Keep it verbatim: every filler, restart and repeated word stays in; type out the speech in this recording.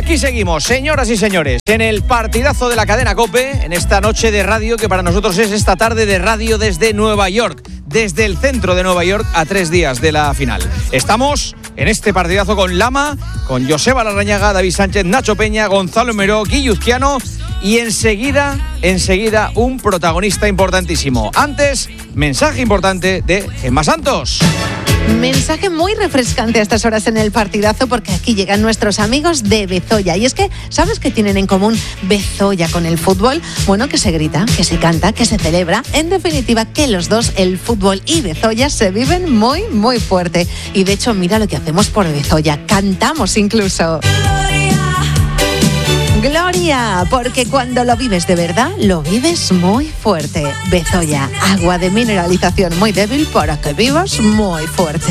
Aquí seguimos, señoras y señores, en el partidazo de la cadena COPE, en esta noche de radio que para nosotros es esta tarde de radio desde Nueva York, desde el centro de Nueva York a tres días de la final. Estamos en este partidazo con Lama, con Joseba Larrañaga, David Sánchez, Nacho Peña, Gonzalo Meró, Guilluzquiano y enseguida, enseguida un protagonista importantísimo. Antes, mensaje importante de Gemma Santos. Mensaje muy refrescante a estas horas en el partidazo, porque aquí llegan nuestros amigos de Bezoya. Y es que, ¿sabes qué tienen en común Bezoya con el fútbol? Bueno, que se grita, que se canta, que se celebra. En definitiva, que los dos, el fútbol y Bezoya, se viven muy, muy fuerte. Y de hecho, mira lo que hacemos por Bezoya. Cantamos incluso. Gloria, porque cuando lo vives de verdad, lo vives muy fuerte. Bezoya, agua de mineralización muy débil para que vivas muy fuerte.